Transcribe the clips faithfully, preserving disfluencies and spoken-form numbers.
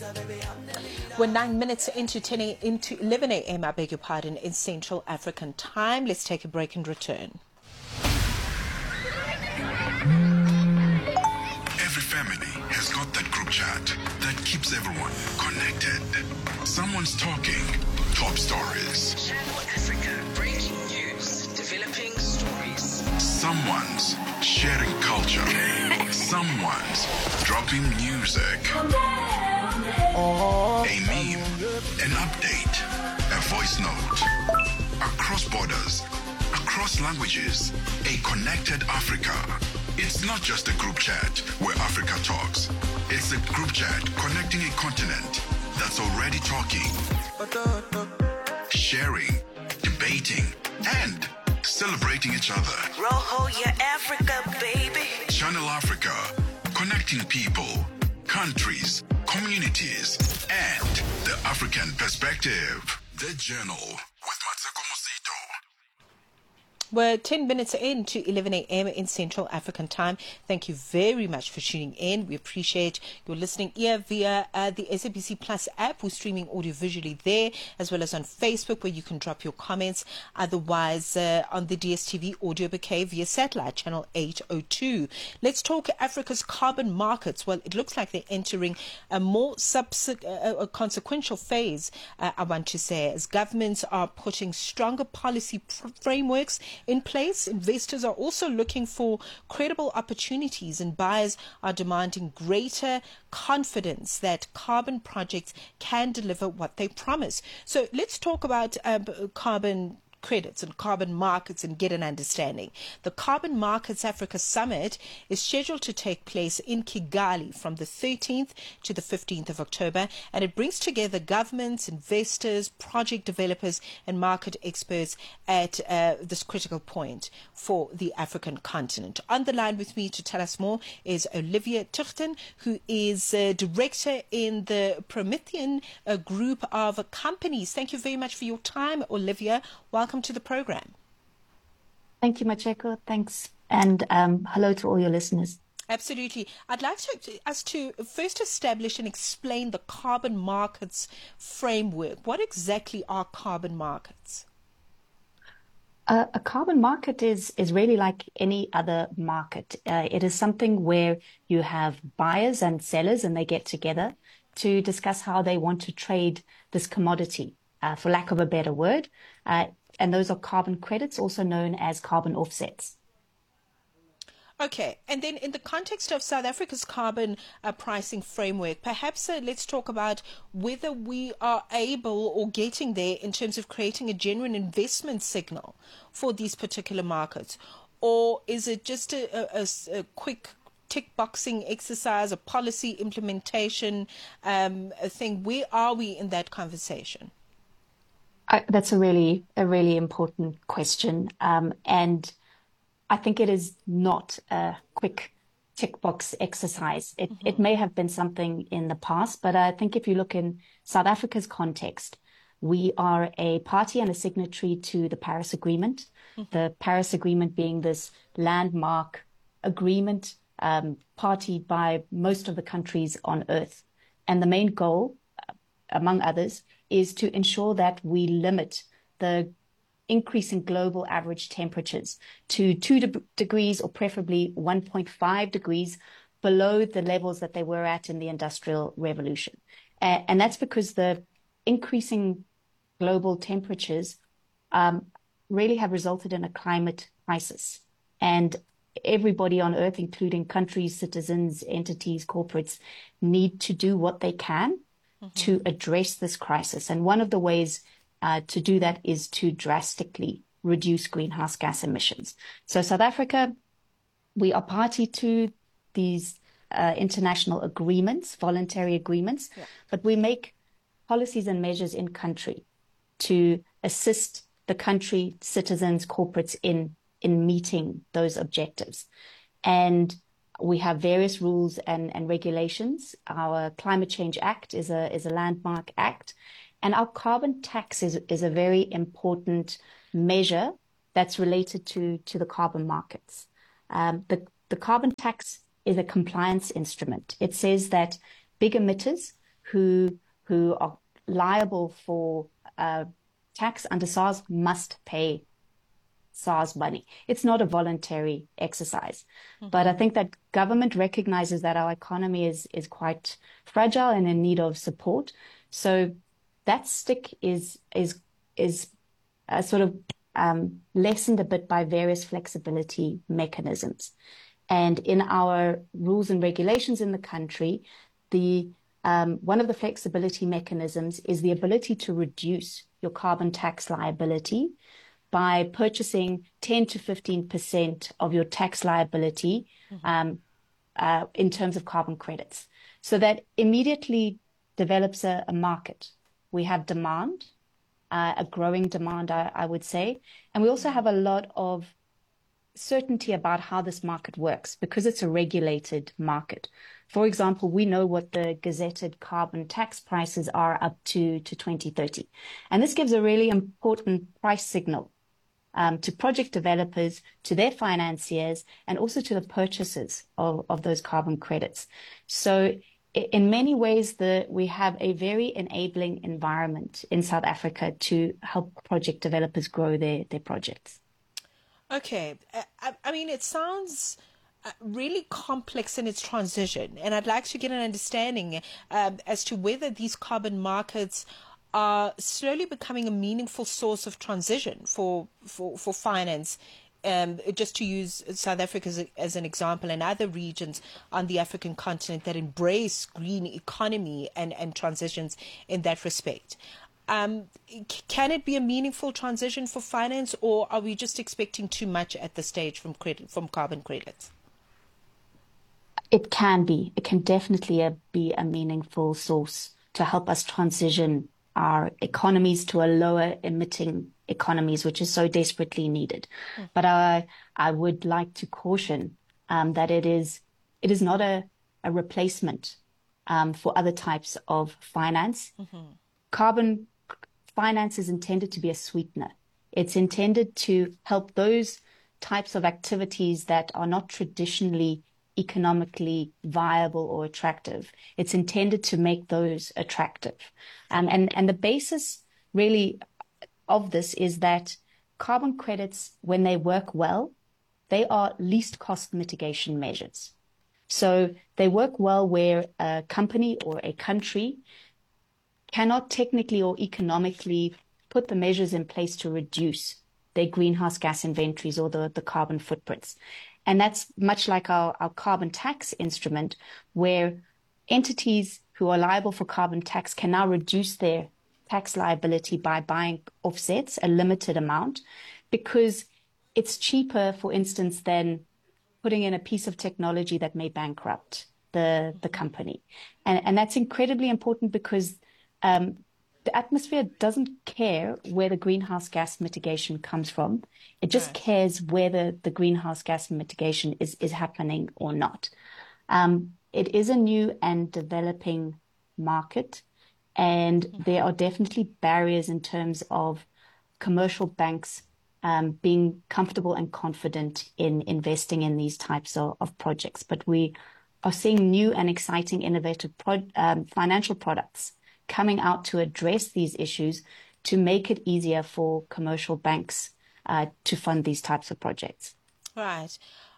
We're nine minutes into ten a, into eleven a m, I beg your pardon, in Central African time. Let's take a break and return. Every family has got that group chat that keeps everyone connected. Someone's talking top stories. Channel Africa, breaking news, developing stories. Someone's sharing culture. Someone's dropping music. A meme, an update, a voice note. Across borders, across languages, a connected Africa. It's not just a group chat where Africa talks. It's a group chat connecting a continent that's already talking, sharing, debating, and celebrating each other. Roho, your Africa, baby. Channel Africa, connecting people, countries, communities, and the African perspective. The Journal with Mateko Musito. We're ten minutes in to eleven a m in Central African time. Thank you very much for tuning in. We appreciate your listening ear via uh, the S A B C Plus app. We're streaming audio visually there, as well as on Facebook, where you can drop your comments. Otherwise, uh, on the D S T V audio bouquet via satellite, channel eight oh two. Let's talk Africa's carbon markets. Well, it looks like they're entering a more subse- uh, a consequential phase, uh, I want to say, as governments are putting stronger policy pr- frameworks in place. Investors are also looking for credible opportunities, and buyers are demanding greater confidence that carbon projects can deliver what they promise. So let's talk about um, carbon credits and carbon markets and get an understanding. The Carbon Markets Africa Summit is scheduled to take place in Kigali from the thirteenth to the fifteenth of October, and it brings together governments, investors, project developers, and market experts at uh, this critical point for the African continent. On the line with me to tell us more is Olivia Tuchten, who is uh, director in the Promethean uh, group of companies. Thank you very much for your time, Olivia. Welcome to the program. Thank you, Mateko. Thanks. And um, hello to all your listeners. Absolutely. I'd like to, us to first establish and explain the carbon markets framework. What exactly are carbon markets? Uh, a carbon market is, is really like any other market. Uh, it is something where you have buyers and sellers, and they get together to discuss how they want to trade this commodity, uh, for lack of a better word. Uh, and those are carbon credits, also known as carbon offsets. Okay, and then in the context of South Africa's carbon uh, pricing framework, perhaps uh, let's talk about whether we are able or getting there in terms of creating a genuine investment signal for these particular markets, or is it just a, a, a quick tick boxing exercise, a policy implementation um, a thing? Where are we in that conversation? I, that's a really, a really important question. Um, and I think it is not a quick tick box exercise. It, mm-hmm. it may have been something in the past, but I think if you look in South Africa's context, we are a party and a signatory to the Paris Agreement, mm-hmm. the Paris Agreement being this landmark agreement um, partied by most of the countries on Earth. And the main goal, among others, is to ensure that we limit the increase in global average temperatures to two de- degrees or preferably one point five degrees below the levels that they were at in the Industrial Revolution. Uh, and that's because the increasing global temperatures um, really have resulted in a climate crisis. And everybody on Earth, including countries, citizens, entities, corporates, need to do what they can Mm-hmm. to address this crisis. And one of the ways uh, to do that is to drastically reduce greenhouse gas emissions. So South Africa, we are party to these uh, international agreements, voluntary agreements, yeah. but we make policies and measures in country to assist the country, citizens, corporates in, in meeting those objectives. And we have various rules and, and regulations. Our Climate Change Act is a is a landmark act, and our carbon tax is is a very important measure that's related to to the carbon markets. Um, the the carbon tax is a compliance instrument. It says that big emitters who who are liable for uh, tax under SARS must pay SARS money. It's not a voluntary exercise. Mm-hmm. But I think that government recognizes that our economy is is quite fragile and in need of support. So that stick is is is uh, sort of um, lessened a bit by various flexibility mechanisms. And in our rules and regulations in the country, the um, one of the flexibility mechanisms is the ability to reduce your carbon tax liability by purchasing ten to fifteen percent of your tax liability mm-hmm. um, uh, in terms of carbon credits. So that immediately develops a, a market. We have demand, uh, a growing demand, I, I would say. And we also have a lot of certainty about how this market works because it's a regulated market. For example, we know what the gazetted carbon tax prices are up to, to twenty thirty. And this gives a really important price signal um, to project developers, to their financiers, and also to the purchasers of, of those carbon credits. So in many ways, the, we have a very enabling environment in South Africa to help project developers grow their, their projects. Okay. I, I mean, it sounds really complex in its transition, and I'd like to get an understanding um, as to whether these carbon markets are slowly becoming a meaningful source of transition for for, for finance. Um, just to use South Africa as, a, as an example, and other regions on the African continent that embrace green economy and, and transitions in that respect. Um, can it be a meaningful transition for finance, or are we just expecting too much at this stage from credit, from carbon credits? It can be. It can definitely a, be a meaningful source to help us transition our economies to a lower emitting economies, which is so desperately needed. Mm. But I I would like to caution um, that it is it is not a, a replacement um, for other types of finance. Mm-hmm. Carbon finance is intended to be a sweetener. It's intended to help those types of activities that are not traditionally economically viable or attractive. It's intended to make those attractive. Um, and, and the basis really of this is that carbon credits, when they work well, they are least cost mitigation measures. So they work well where a company or a country cannot technically or economically put the measures in place to reduce their greenhouse gas inventories or the, the carbon footprints. And that's much like our, our carbon tax instrument, where entities who are liable for carbon tax can now reduce their tax liability by buying offsets, a limited amount, because it's cheaper, for instance, than putting in a piece of technology that may bankrupt the, the company. And, and that's incredibly important because um, the atmosphere doesn't care where the greenhouse gas mitigation comes from. It just right. cares whether the greenhouse gas mitigation is, is happening or not. Um, it is a new and developing market, and mm-hmm. there are definitely barriers in terms of commercial banks um, being comfortable and confident in investing in these types of, of projects. But we are seeing new and exciting, innovative pro- um, financial products coming out to address these issues to make it easier for commercial banks uh, to fund these types of projects. Right.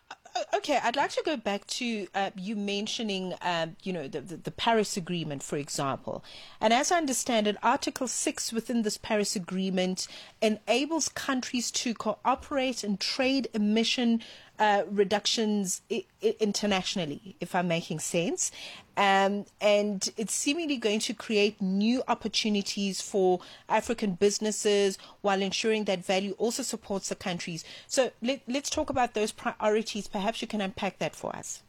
Okay, I'd like to go back to uh, you mentioning, um, you know, the, the, the Paris Agreement, for example. And as I understand it, Article six within this Paris Agreement enables countries to cooperate and trade emission uh, reductions I- I- internationally, if I'm making sense. Um, and it's seemingly going to create new opportunities for African businesses while ensuring that value also supports the countries. So let, let's talk about those priorities. Perhaps you can unpack that for us.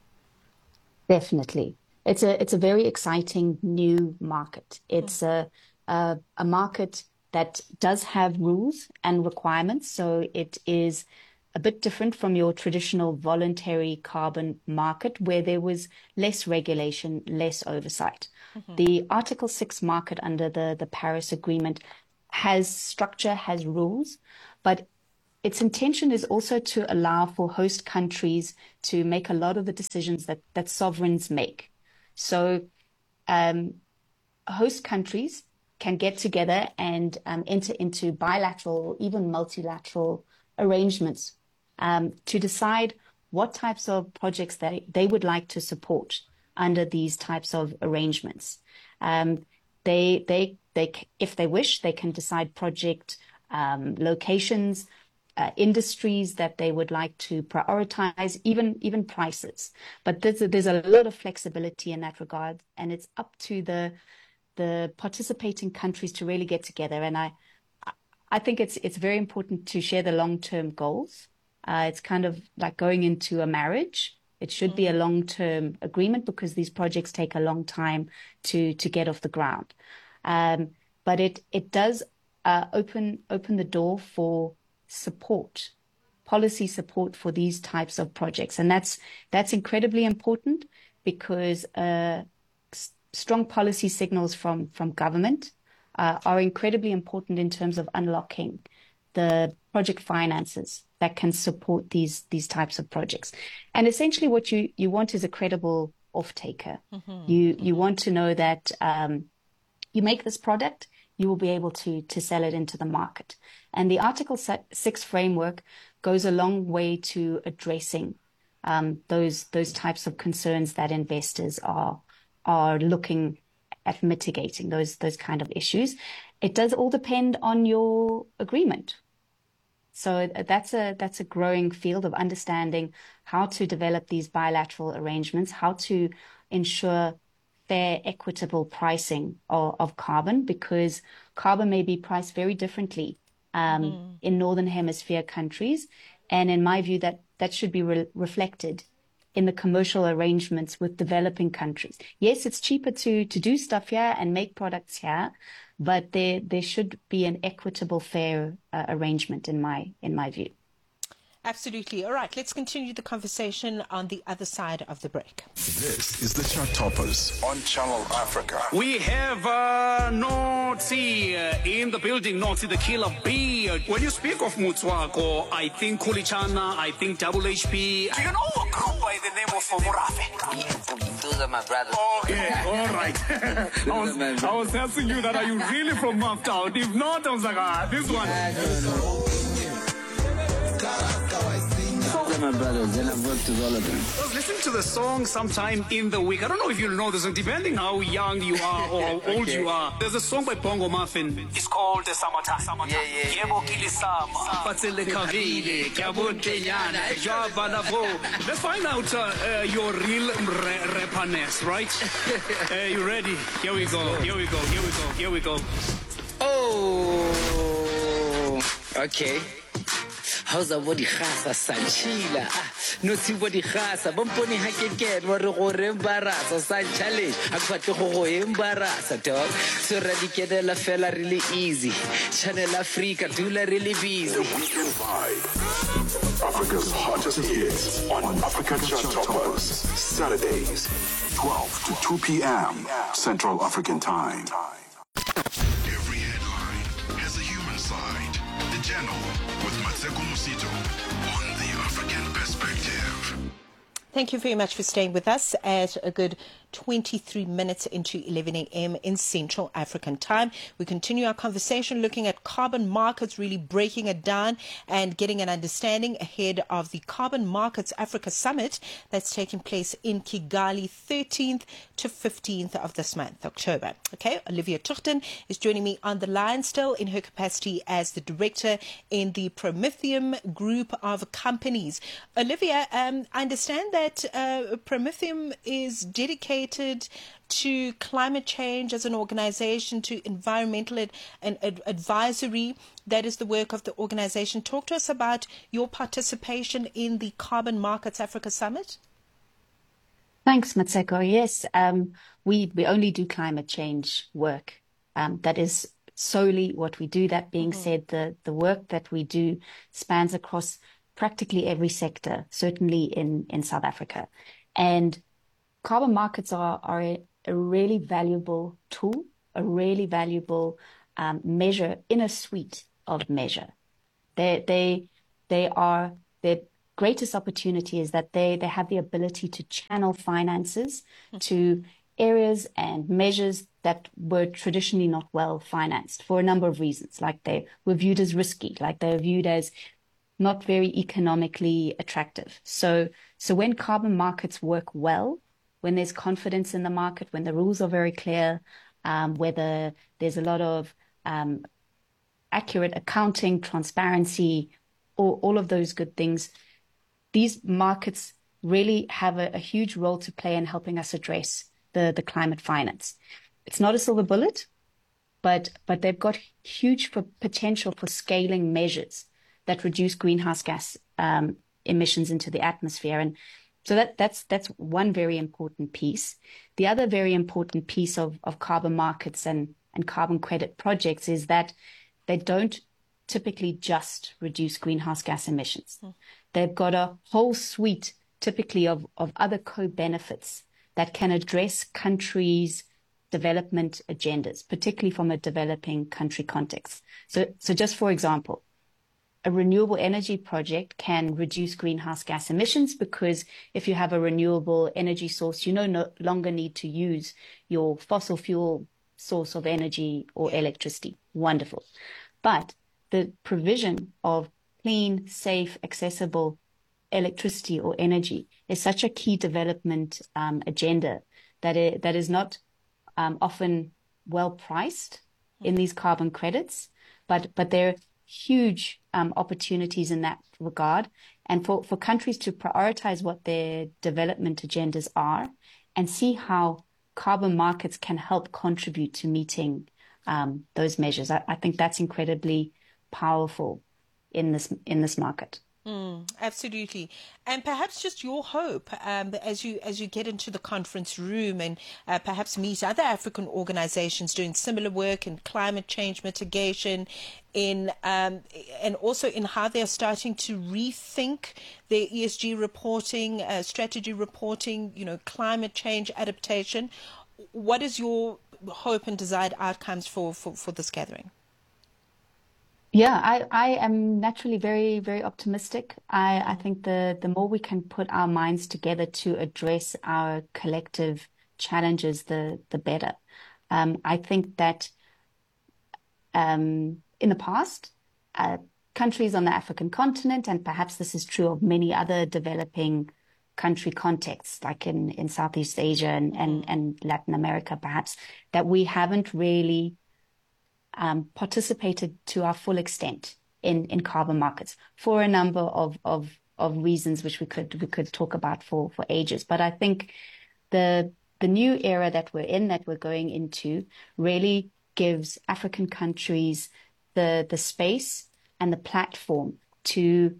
Definitely. It's a it's a very exciting new market. It's mm. a, a a market that does have rules and requirements. So it is a bit different from your traditional voluntary carbon market where there was less regulation, less oversight. Mm-hmm. The Article six market under the, the Paris Agreement has structure, has rules, but its intention is also to allow for host countries to make a lot of the decisions that, that sovereigns make. So um, host countries can get together and um, enter into bilateral or even multilateral arrangements um, to decide what types of projects they, they would like to support under these types of arrangements. Um, they, they, they, if they wish, they can decide project um, locations, uh, industries that they would like to prioritize, even even prices. But there's a, there's a lot of flexibility in that regard, and it's up to the the participating countries to really get together. And I I think it's it's very important to share the long-term goals. Uh, it's kind of like going into a marriage. It should mm-hmm. be a long-term agreement because these projects take a long time to to get off the ground. Um, but it it does uh, open open the door for support, policy support for these types of projects, and that's that's incredibly important because uh, s- strong policy signals from from government uh, are incredibly important in terms of unlocking the project finances that can support these these types of projects. And essentially, what you you want is a credible off-taker. Mm-hmm. You you want to know that um, you make this product, you will be able to to sell it into the market. And the Article six framework goes a long way to addressing um, those those types of concerns that investors are are looking at mitigating those those kind of issues. It does all depend on your agreement. So that's a that's a growing field of understanding how to develop these bilateral arrangements, how to ensure fair, equitable pricing of, of carbon, because carbon may be priced very differently um, mm. in Northern Hemisphere countries. And in my view, that, that should be re- reflected in the commercial arrangements with developing countries. Yes, it's cheaper to, to do stuff here and make products here, but there there should be an equitable, fair uh, arrangement in my in my view. Absolutely. All right, let's continue the conversation on the other side of the break. This is the Chart Toppers on Channel Africa. We have uh, Notsi uh, in the building, Notsi the killer bee. When you speak of Motswako, I think Kulichana, I think Double H P. Do you know a group by the name of Murafe? Yes, those are my brothers. Okay, all right. I, was, I was asking you that, are you really from Maftown? If not, I was like, ah, this one. Yeah, no, no. My brothers, and I've worked with all of them. I was listening to the song sometime in the week. I don't know if you know this song, depending how young you are or how old okay. you are. There's a song by Bongo Muffin. It's called The Summertime. Summertime. Yeah, yeah, yeah. Let's find out uh, uh, your real ra- rapperness, right? uh, you ready? Here we go. Here we go. Here we go. Here we go. Oh, okay. How's a body khasa sanchila no see body khasa bomponi ha ke ke wa re go re embarasa sa challenge a kwatle go go embarasa dog so radikedela fela really easy Channel Africa dula really busy. Weekend Vibe, Africa's hottest hits on Africa Chart Toppers, Saturdays twelve to two p.m. Central African Time. Every headline has a human side. The Channel with Matseko Musito on the African Perspective. Thank you very much for staying with us at a good twenty-three minutes into eleven a.m. in Central African Time. We continue our conversation looking at carbon markets, really breaking it down and getting an understanding ahead of the Carbon Markets Africa Summit that's taking place in Kigali, thirteenth to fifteenth of this month, October. Okay, Olivia Tuchten is joining me on the line still in her capacity as the director in the Prometheum group of companies. Olivia, um, I understand that uh, Prometheum is dedicated to climate change as an organization, to environmental ad- and ad- advisory. That is the work of the organization. Talk to us about your participation in the Carbon Markets Africa Summit. Thanks, Matseko. Yes, um, we, we only do climate change work. Um, that is solely what we do. That being mm-hmm. said, the, the work that we do spans across practically every sector, certainly in, in South Africa. And carbon markets are, are a, a really valuable tool, a really valuable um, measure in a suite of measure. They, they, they are, their greatest opportunity is that they, they have the ability to channel finances mm-hmm. to areas and measures that were traditionally not well financed for a number of reasons, like they were viewed as risky, like they were viewed as not very economically attractive. So, so when carbon markets work well, when there's confidence in the market, when the rules are very clear, um, whether there's a lot of um, accurate accounting, transparency, or all of those good things, these markets really have a, a huge role to play in helping us address the, the climate finance. It's not a silver bullet, but but they've got huge for potential for scaling measures that reduce greenhouse gas um, emissions into the atmosphere. And so that that's that's one very important piece. The other very important piece of, of carbon markets and, and carbon credit projects is that they don't typically just reduce greenhouse gas emissions. Mm. They've got a whole suite typically of, of other co-benefits that can address countries' development agendas, particularly from a developing country context. So, so just for example, a renewable energy project can reduce greenhouse gas emissions because if you have a renewable energy source, you no, no longer need to use your fossil fuel source of energy or electricity. Wonderful. But the provision of clean, safe, accessible electricity or energy is such a key development um, agenda that it, that is not um, often well priced in these carbon credits, but but there are huge um, opportunities in that regard. And for, for countries to prioritize what their development agendas are and see how carbon markets can help contribute to meeting um, those measures. I, I think that's incredibly powerful in this in this market. Mm, absolutely. And perhaps just your hope um, as you as you get into the conference room and uh, perhaps meet other African organizations doing similar work in climate change mitigation, in um, and also in how they're starting to rethink their E S G reporting, uh, strategy reporting, you know, climate change adaptation. What is your hope and desired outcomes for, for, for this gathering? Yeah, I, I am naturally very, very optimistic. I, I think the, the more we can put our minds together to address our collective challenges, the, the better. Um, I think that um, in the past, uh, countries on the African continent, and perhaps this is true of many other developing country contexts, like in, in Southeast Asia and, and, and Latin America, perhaps, that we haven't really Um, participated to our full extent in, in carbon markets for a number of, of, of reasons, which we could we could talk about for, for ages. But I think the the new era that we're in, that we're going into, really gives African countries the the space and the platform to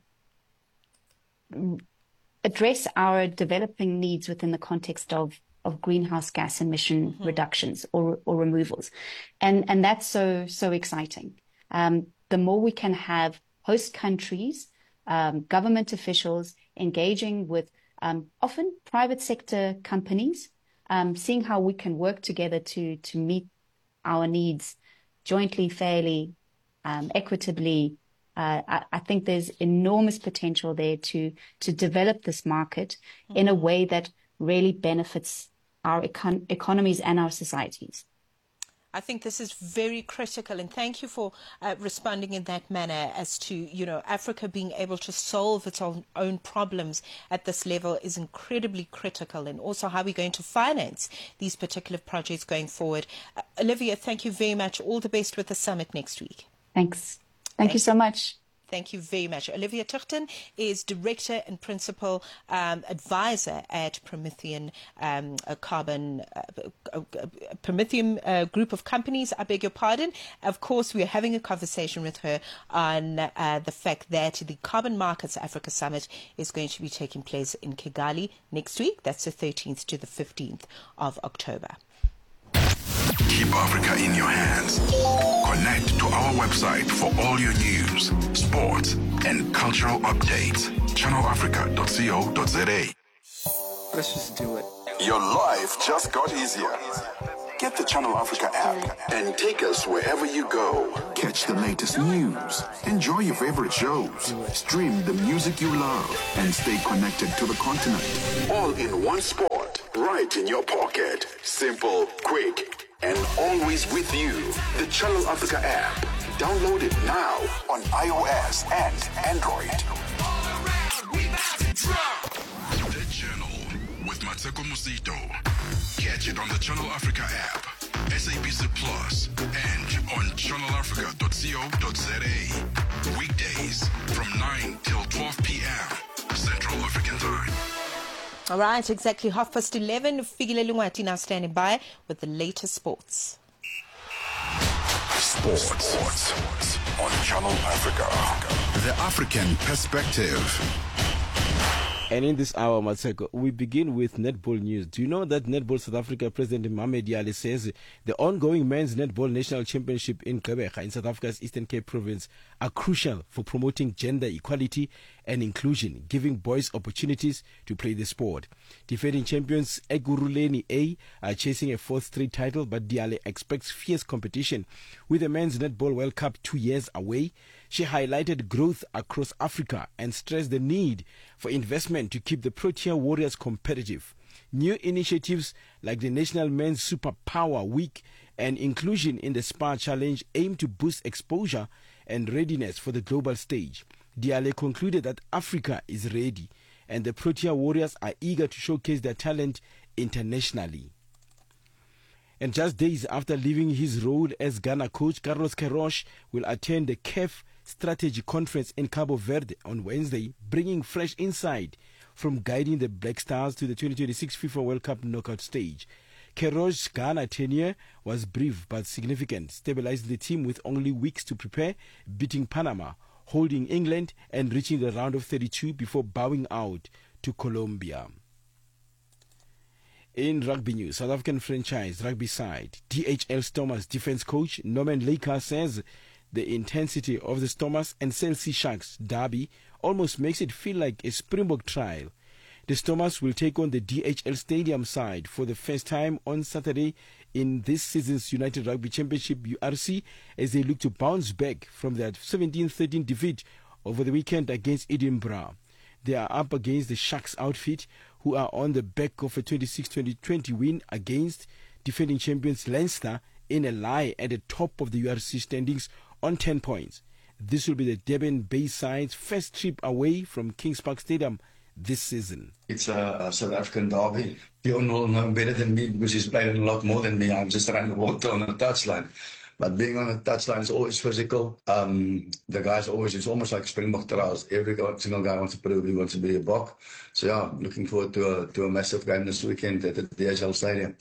address our developing needs within the context of of greenhouse gas emission mm-hmm. reductions or or removals. And and that's so, so exciting. Um, the more we can have host countries, um, government officials engaging with um, often private sector companies, um, seeing how we can work together to to meet our needs jointly, fairly, um, equitably. Uh, I, I think there's enormous potential there to to develop this market mm-hmm. in a way that really benefits our econ- economies and our societies. I think this is very critical, and thank you for uh, responding in that manner as to, you know, Africa being able to solve its own, own problems at this level is incredibly critical, and also how we're going to finance these particular projects going forward. Uh, Olivia, thank you very much. All the best with the summit next week. Thanks. Thank, thank you so much. Thank you very much. Olivia Tuchten is Director and Principal um, Advisor at Promethean um, a Carbon, uh, uh, uh, Promethean uh, Group of Companies, I beg your pardon. Of course, we are having a conversation with her on uh, the fact that the Carbon Markets Africa Summit is going to be taking place in Kigali next week. That's the thirteenth to the fifteenth of October. Keep Africa in your hands. Connect to our website for all your news, sports, and cultural updates. channel africa dot co dot za. Let's just do it. Your life just got easier. Get the Channel Africa app and take us wherever you go. Catch the latest news, enjoy your favorite shows, stream the music you love, and stay connected to the continent. All in one spot. right in your pocket. Simple, quick, and always with you. The Channel Africa app. Download it now on iOS and Android. The Journal with Mateko Musito. Catch it on the Channel Africa app, S A B C Plus, and on channel africa dot co dot za. Weekdays from nine till twelve p.m. Central African Time. All right, exactly half past eleven. Figile Lungwati now standing by with the latest sports. Sports. Sports on Channel Africa. The African perspective. And in this hour, Matseko, we begin with netball news. Do you know that Netball South Africa President Mohamed Yali says the ongoing men's netball national championship in Gqeberha in South Africa's Eastern Cape province are crucial for promoting gender equality and inclusion, giving boys opportunities to play the sport. Defending champions Ekurhuleni A are chasing a fourth straight title, but Diale expects fierce competition. With the Men's Netball World Cup two years away, she highlighted growth across Africa and stressed the need for investment to keep the Protea Warriors competitive. New initiatives like the National Men's Superpower Week and inclusion in the Spa Challenge aim to boost exposure and readiness for the global stage. Diale concluded that Africa is ready and the Protea Warriors are eager to showcase their talent internationally. And just days after leaving his role as Ghana coach, Carlos Queiroz will attend the C A F Strategy Conference in Cabo Verde on Wednesday, bringing fresh insight from guiding the Black Stars to the twenty twenty-six FIFA World Cup knockout stage. Queiroz's Ghana tenure was brief but significant, stabilizing the team with only weeks to prepare, beating Panama, holding England and reaching the round of thirty-two before bowing out to Colombia. In rugby news, South African franchise rugby side D H L Stormers defense coach Norman Laker says the intensity of the Stormers and Cell C Sharks derby almost makes it feel like a Springbok trial. The Stormers will take on the D H L Stadium side for the first time on Saturday in this season's United Rugby Championship U R C as they look to bounce back from their seventeen thirteen defeat over the weekend against Edinburgh. They are up against the Sharks outfit, who are on the back of a twenty-six twenty twenty win against defending champions Leinster in a lie at the top of the U R C standings on ten points. This will be the Durban Bay side's first trip away from Kings Park Stadium this season. It's a, a South African derby. Dion will know better than me because he's played a lot more than me. I'm just around the water on the touchline. But being on the touchline is always physical. Um, the guys always, it's almost like Springbok trials. Every single guy wants to prove he wants to be a Bok. So yeah, looking forward to a, to a massive game this weekend at the D H L Stadium.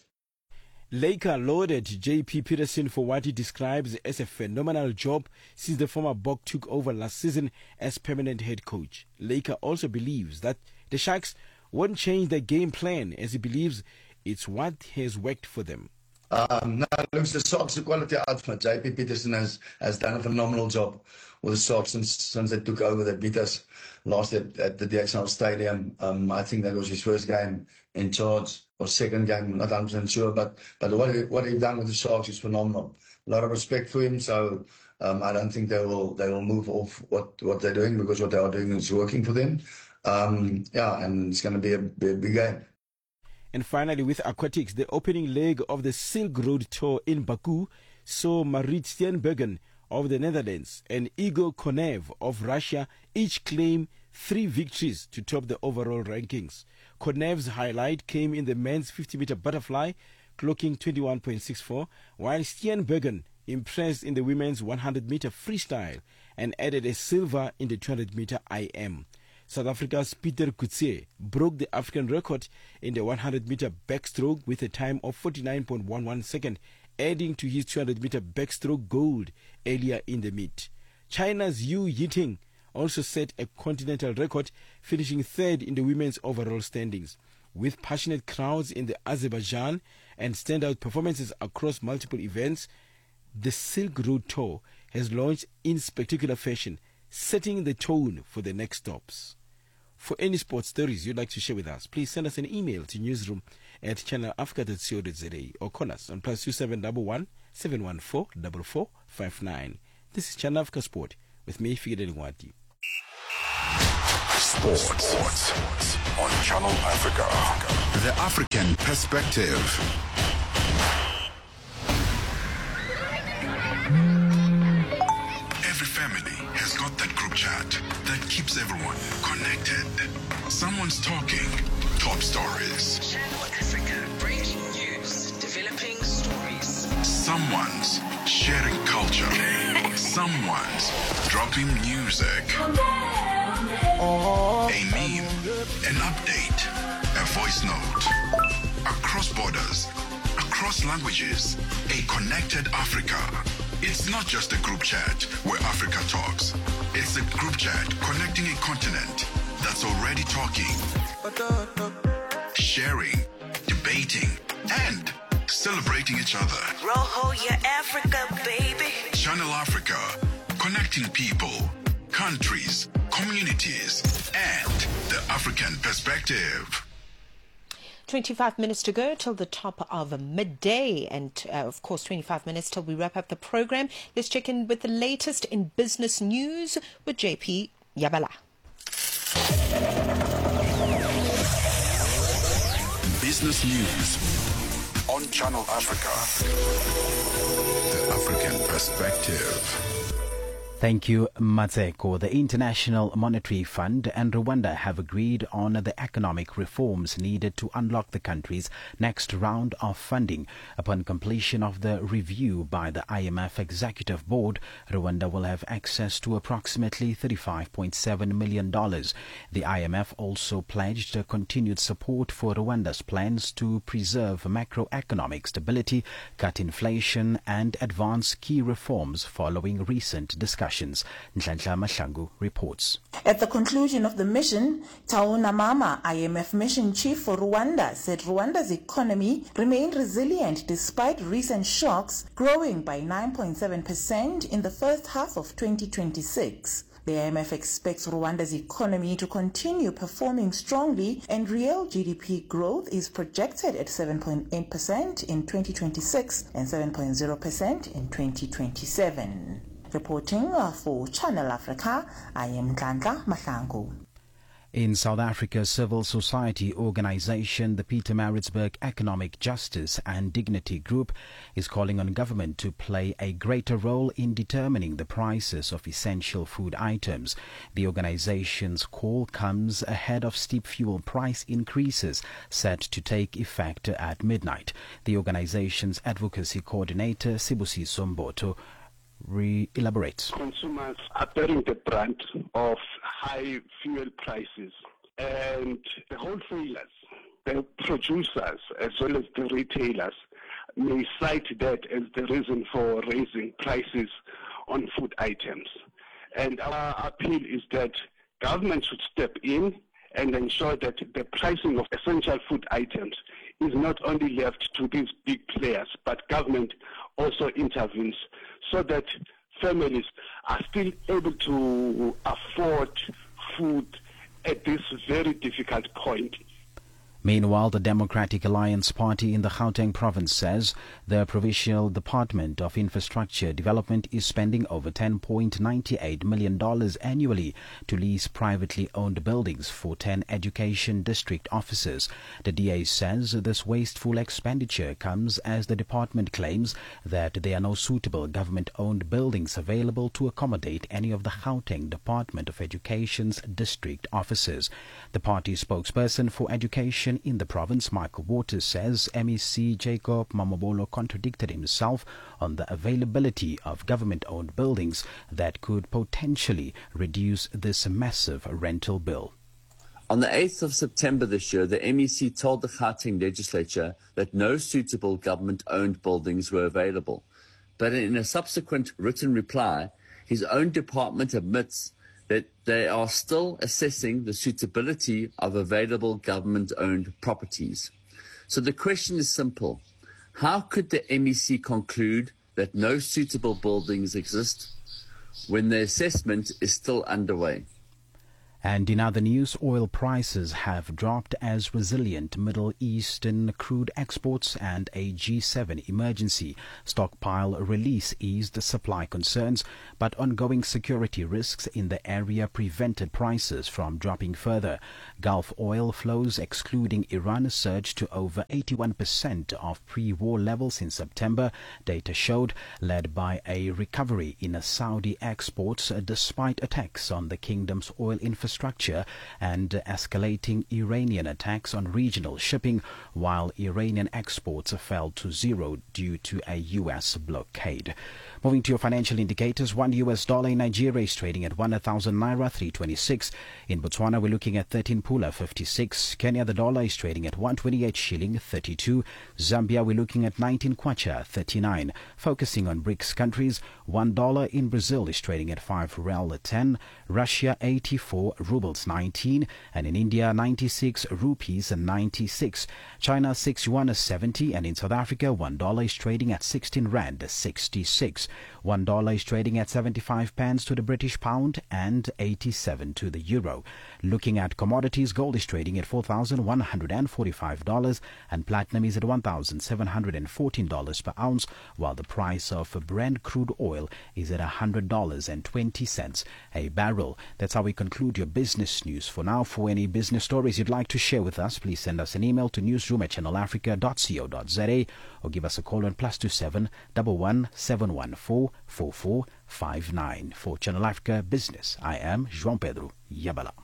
Laker lauded J P Peterson for what he describes as a phenomenal job since the former Bok took over last season as permanent head coach. Laker also believes that the Sharks won't change their game plan as he believes it's what has worked for them. Um, no, looks the Sharks are quality outfit. J P Peterson has, has done a phenomenal job with the Sharks since since they took over. They beat us last at, at the D H L Stadium. Um, I think that was his first game in charge, or second game, not one hundred percent sure. But but what he, what he's done with the Sharks is phenomenal. A lot of respect for him. So um, I don't think they will they will move off what, what they're doing, because what they are doing is working for them. Um, yeah, and it's going to be a, be a big game. And finally, with aquatics, the opening leg of the Silk Road Tour in Baku saw Marit Steenbergen of the Netherlands and Igor Konev of Russia each claim three victories to top the overall rankings. Konev's highlight came in the men's fifty-meter butterfly, clocking twenty-one point six four, while Steenbergen impressed in the women's one hundred meter freestyle and added a silver in the two hundred meter I M. South Africa's Peter Kutse broke the African record in the one hundred meter backstroke with a time of forty-nine point one one seconds, adding to his two hundred meter backstroke gold earlier in the meet. China's Yu Yiting also set a continental record, finishing third in the women's overall standings. With passionate crowds in the Azerbaijan and standout performances across multiple events, the Silk Road Tour has launched in spectacular fashion, setting the tone for the next stops. For any sports stories you'd like to share with us, please send us an email to newsroom at channel africa dot co dot za or call us on plus two seven one one, seven one four, four four five nine. This is Channel Africa Sport with me, Figile Lungwati. Sports. Sports on Channel Africa. The African Perspective. Every family has got that group chat that keeps everyone connected. Someone's talking top stories. Channel Africa, breaking news, developing stories. Someone's sharing culture. Someone's dropping music. A meme, an update, a voice note. Across borders, across languages, a connected Africa. It's not just a group chat where Africa talks. It's a group chat connecting a continent that's already talking, sharing, debating, and celebrating each other. Roho, your Africa, baby. Channel Africa, connecting people, countries, communities, and the African perspective. twenty-five minutes to go till the top of midday, and uh, of course twenty-five minutes till we wrap up the program. Let's check in with the latest in business news with J P Yabala. Business news on Channel Africa. The African perspective. Thank you, Matseko. The International Monetary Fund and Rwanda have agreed on the economic reforms needed to unlock the country's next round of funding. Upon completion of the review by the I M F Executive Board, Rwanda will have access to approximately thirty-five point seven million dollars. The I M F also pledged continued support for Rwanda's plans to preserve macroeconomic stability, cut inflation, and advance key reforms following recent discussions. Nhlanhla Mahlangu reports. At the conclusion of the mission, Taona Mama, I M F mission chief for Rwanda, said Rwanda's economy remained resilient despite recent shocks, growing by nine point seven percent in the first half of twenty twenty-six. The I M F expects Rwanda's economy to continue performing strongly, and real G D P growth is projected at seven point eight percent in twenty twenty-six and seven point zero percent in twenty twenty-seven. Reporting for Channel Africa, I am Nhlanhla Mahlangu. In South Africa's civil society organization, the Pietermaritzburg Economic Justice and Dignity Group is calling on government to play a greater role in determining the prices of essential food items. The organization's call comes ahead of steep fuel price increases set to take effect at midnight. The organization's advocacy coordinator, Sibusiso Mboto, re-elaborates. Consumers are bearing the brunt of high fuel prices, and the wholesalers, the producers, as well as the retailers, may cite that as the reason for raising prices on food items. And our appeal is that government should step in and ensure that the pricing of essential food items is not only left to these big players, but government also intervenes so that families are still able to afford food at this very difficult point. Meanwhile, the Democratic Alliance Party in the Gauteng province says the Provincial Department of Infrastructure Development is spending over ten point nine eight million dollars annually to lease privately owned buildings for ten education district offices. The D A says this wasteful expenditure comes as the department claims that there are no suitable government-owned buildings available to accommodate any of the Gauteng Department of Education's district offices. The party spokesperson for education in the province, Michael Waters, says M E C Jacob Mamabolo contradicted himself on the availability of government-owned buildings that could potentially reduce this massive rental bill. On the eighth of September this year, the M E C told the Gauteng legislature that no suitable government-owned buildings were available. But in a subsequent written reply, his own department admits that they are still assessing the suitability of available government-owned properties. So the question is simple. How could the M E C conclude that no suitable buildings exist when the assessment is still underway? And in other news, oil prices have dropped as resilient Middle Eastern crude exports and a G seven emergency stockpile release eased supply concerns, but ongoing security risks in the area prevented prices from dropping further. Gulf oil flows, excluding Iran, surged to over eighty-one percent of pre-war levels in September, data showed, led by a recovery in Saudi exports despite attacks on the kingdom's oil infrastructure. Structure and escalating Iranian attacks on regional shipping, while Iranian exports fell to zero due to a U S blockade. Moving to your financial indicators, one U S dollar in Nigeria is trading at one thousand naira three twenty-six. In Botswana, we're looking at thirteen pula fifty-six. Kenya, the dollar is trading at one twenty-eight shilling thirty-two. Zambia, we're looking at nineteen kwacha thirty-nine. Focusing on BRICS countries, one dollar in Brazil is trading at five real ten. Russia, eighty-four rubles nineteen, and in India, ninety-six rupees ninety-six. China, six yuan seventy, and in South Africa, one dollar is trading at sixteen rand sixty-six. One dollar is trading at seventy-five pence to the British pound and eighty-seven to the euro. Looking at commodities, gold is trading at four thousand one hundred forty-five dollars and platinum is at one thousand seven hundred fourteen dollars per ounce, while the price of Brent crude oil is at one hundred dollars and twenty cents a barrel. That's how we conclude your business news for now. For any business stories you'd like to share with us, please send us an email to newsroom at channel africa dot co dot za or give us a call on plus two seven one one seven one four four four five nine. For Channel Africa Business, I am João Pedro Yabala.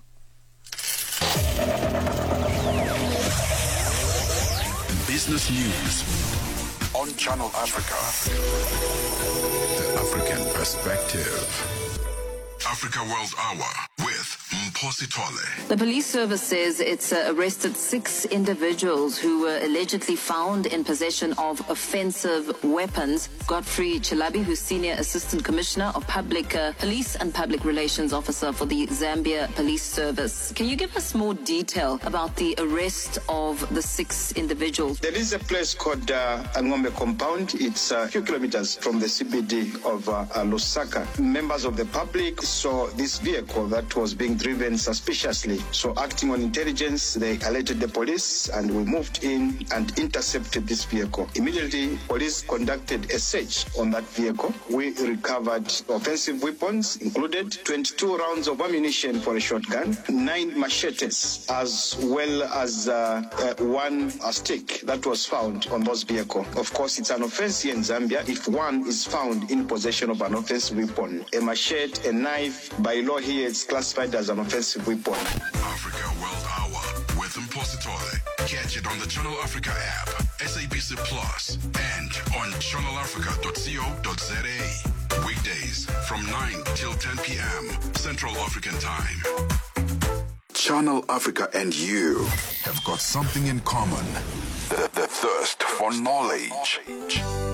Business news on Channel Africa. The African perspective. Africa World Hour with Mphosi Tole. The police service says it's uh, arrested six individuals who were allegedly found in possession of offensive weapons. Godfrey Chilabi, who's Senior Assistant Commissioner of Public uh, Police and Public Relations Officer for the Zambia Police Service. Can you give us more detail about the arrest of the six individuals? There is a place called uh, Angombe Compound. It's a few kilometers from the C B D of uh, uh, Lusaka. Members of the public saw this vehicle that was being driven suspiciously. So acting on intelligence, they alerted the police and we moved in and intercepted this vehicle. Immediately, police conducted a search on that vehicle. We recovered offensive weapons, included twenty-two rounds of ammunition for a shotgun, nine machetes, as well as uh, uh, one uh, stick that was found on those vehicles. Of course, it's an offense here in Zambia if one is found in possession of an offensive weapon. A machete, a knife, by law here, it's classified as an offensive weapon. Africa World Hour with Mphosi Tole. Catch it on the Channel Africa app, S A B C Plus, and on channel africa dot co dot za. Weekdays from nine till ten p.m. Central African Time. Channel Africa and you have got something in common. The, the thirst for knowledge.